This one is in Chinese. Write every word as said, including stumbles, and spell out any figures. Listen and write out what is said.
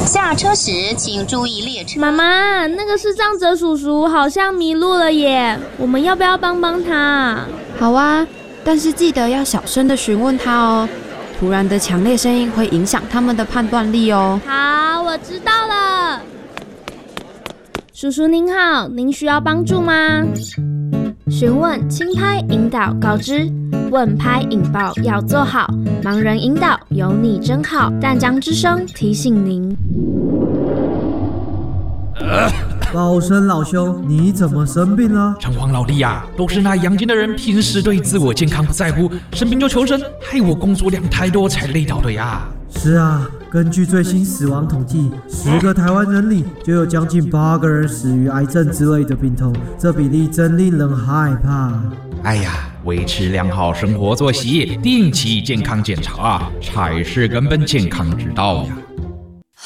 下车时请注意列车。 妈妈，那个视障者叔叔好像迷路了耶，我们要不要帮帮他？ 好啊，但是记得要小声的询问他哦，突然的强烈声音会影响他们的判断力哦。 好，我知道了。叔叔您好，您需要帮助吗？询问、轻拍、引导、告知，问拍引爆要做好，盲人引导有你真好。淡江之声提醒您。 老生老兄，你怎么生病了？ 城隍老弟呀、啊，都是那阳间的人平时对自我健康不在乎，生病就求神，害我工作量太多才累倒的呀。 是啊，根据最新死亡统计，十个台湾人里就有将近八个人死于癌症之类的病痛，这比例真令人害怕。 哎呀，维持良好生活作息，定期健康检查才是根本健康之道呀。